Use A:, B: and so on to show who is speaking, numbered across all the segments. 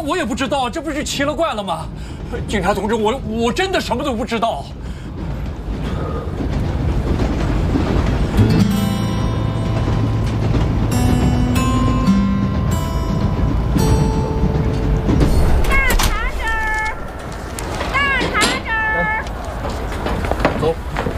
A: 我也不知道，这不是奇了怪了吗？警察同志，我真的什么都不知道。走。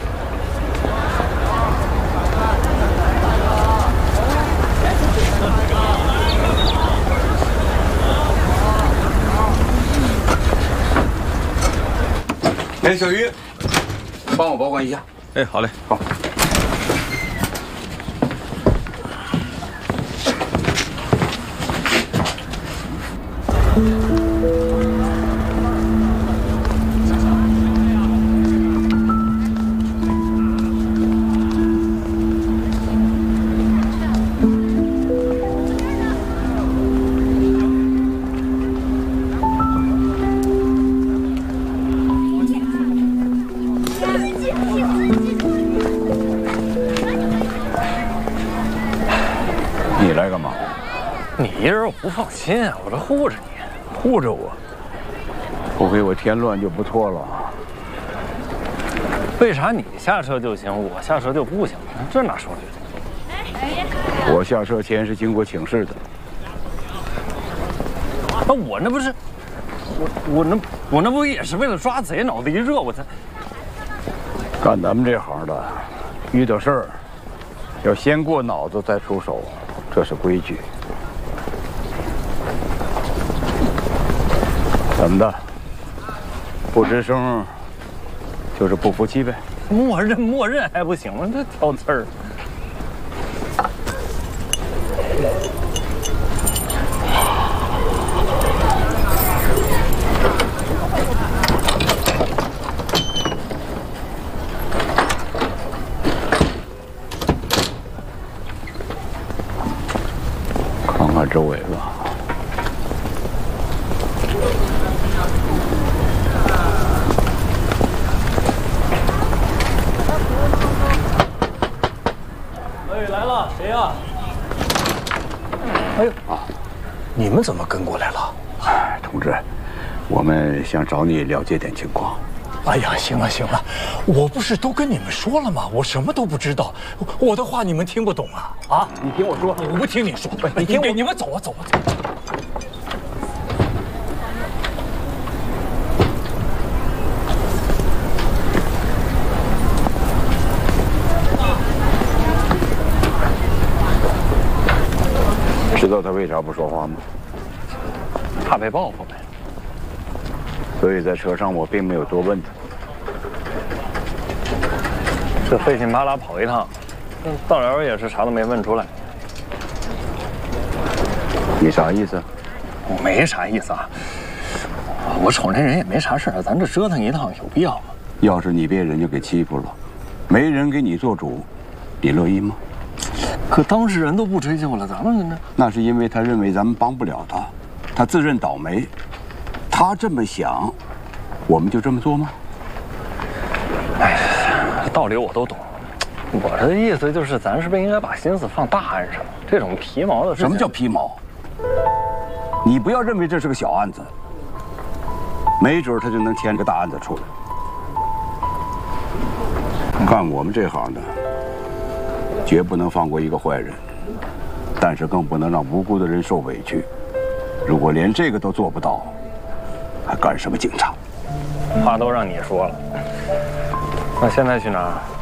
B: 哎，小鱼，帮我保管一下。
C: 哎，好嘞，
B: 好。
C: 你来干嘛？
A: 你一人我不放心啊，我这护着你。
C: 护着我，不给我添乱就不错了。
A: 为啥你下车就行，我下车就不行？这哪说理？
C: 我下车前是经过请示的。
A: 那我那不是，我那不也是为了抓贼，脑子一热我才。
C: 干咱们这行的，遇到事儿要先过脑子再出手，这是规矩。怎么的？不吱声，就是不服气呗？
A: 默认还不行吗？这挑刺儿。
C: 看看周围吧。
A: 哎，来了，谁呀？哎呦啊，你们怎么跟过来了？
C: 哎，同志，我们想找你了解点情况。
A: 哎呀，行了，我不是都跟你们说了吗？我什么都不知道，我的话你们听不懂啊！啊，
C: 你听我说，
A: 我不听你说，
C: 你听我，
A: 你们走啊，走啊，走。
C: 知道他为啥不说话吗？
A: 怕被报复呗。
C: 所以在车上我并没有多问他。
A: 这费劲巴拉跑一趟，到了也是啥都没问出来。
C: 你啥意思？
A: 我没啥意思啊，我瞅那人也没啥事儿，咱这折腾一趟有必要吗？
C: 要是你被人家给欺负了，没人给你做主，你乐意吗？
A: 可当事人都不追究了，咱们呢？
C: 那是因为他认为咱们帮不了他，他自认倒霉。他这么想，我们就这么做吗？
A: 哎呀，道理我都懂。我的意思就是，咱是不是应该把心思放大案上？这种皮毛的事情。
C: 什么叫皮毛？你不要认为这是个小案子，没准他就能添个大案子出来。干我们这行的，绝不能放过一个坏人，但是更不能让无辜的人受委屈。如果连这个都做不到，还干什么警察？
A: 话都让你说了，那现在去哪儿？